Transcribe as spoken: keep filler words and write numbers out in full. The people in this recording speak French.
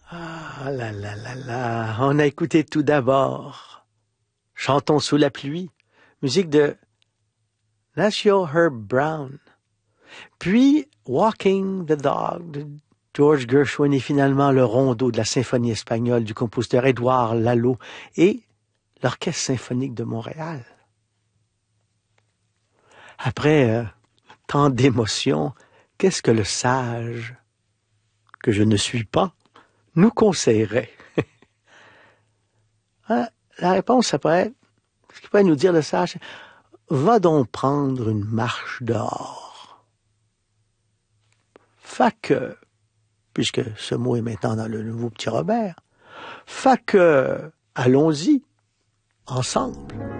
Ah là là là là, on a écouté tout d'abord Chantons sous la pluie, musique de Nacio Herb Brown. Puis Walking the Dog de George Gershwin et finalement le rondo de la symphonie espagnole du compositeur Édouard Lalo et l'Orchestre symphonique de Montréal. Après euh, tant d'émotions, qu'est-ce que le sage, que je ne suis pas, nous conseillerait? Hein? La réponse, ça pourrait être, ce qu'il pourrait nous dire le sage, va donc prendre une marche dehors. Fait que, puisque ce mot est maintenant dans le nouveau Petit Robert, fait que, allons-y, ensemble.